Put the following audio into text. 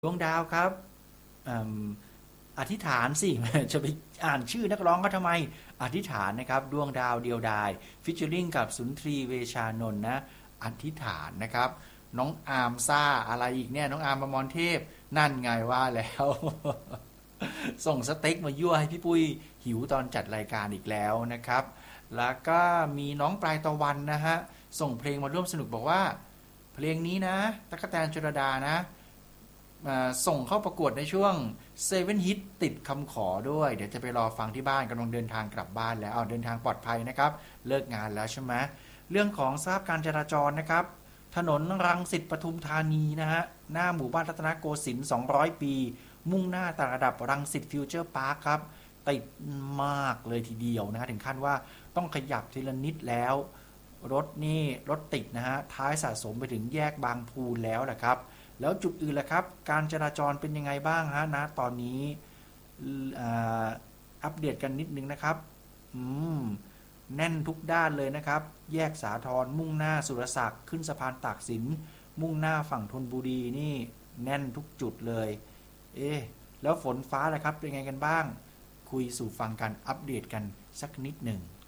ดวงดาวครับอืมอธิษฐานสิ จะไปอ่านชื่อนักร้องก็ทำไมอธิษฐานนะครับดวงดาวเดียวดายฟิชเชอริงกับสุนทรีเวชานนท์นะอธิษฐานนะครับน้องอาร์มซ่าอะไรอีกเนี่ยน้องอาร์มประมรเทพนั่นไงว่าแล้ว ส่งสเต็กมายั่วให้พี่ปุ้ยหิวตอนจัดรายการอีกแล้วนะครับแล้วก็มีน้องปลายตะวันนะฮะส่งเพลงมาร่วมสนุกบอกว่าเพลงนี้นะตั๊กแตนชลดานะ ส่งเข้าประกวดในช่วง7 Hit ติดคำขอด้วยเดี๋ยวจะไปรอฟังที่บ้านกำลังเดินทางกลับบ้านแล้วเดินทางปลอดภัยนะครับเลิกงานแล้วใช่ไหมเรื่องของสภาพการจราจรนะครับถนนรังสิตปทุมธานีนะฮะหน้าหมู่บ้านรัตนโกสินทร์200 ปีมุ่งหน้าต่างระดับรังสิตฟิวเจอร์พาร์คครับติดมากเลยทีเดียวนะฮะถึงขั้นว่าต้องขยับทีละนิดแล้วรถติดนะฮะท้ายสะสมไปถึงแยกบางพูนแล้วแหละครับแล้วจุดอื่นล่ะครับการจราจรเป็นยังไงบ้างฮะนะตอนนี้อัปเดตกันนิดนึงนะครับอืมแน่นทุกด้านเลยนะครับแยกสาทรมุ่งหน้าสุรศักดิ์ขึ้นสะพานตากสินมุ่งหน้าฝั่งธนบุรีนี่แน่นทุกจุดเลยแล้วฝนฟ้าล่ะครับเป็นไงกันบ้างคุยสู่ฟังกันอัปเดตกันสักนิดหนึ่ง